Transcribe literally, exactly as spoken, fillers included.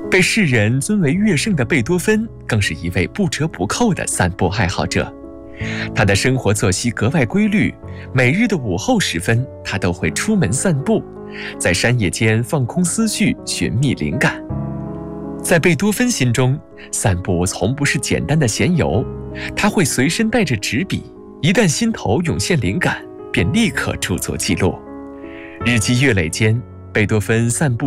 被世人尊为乐圣的贝多芬，更是一位不折不扣的散步爱好者。他的生活作息格外规律，每日的午后时分，他都会出门散步，在山野间放空思绪，寻觅灵感。在贝多芬心中，散步从不是简单的闲游，他会随身带着纸笔，一旦心头涌现灵感，便立刻著作记录。日积月累间，贝多芬散步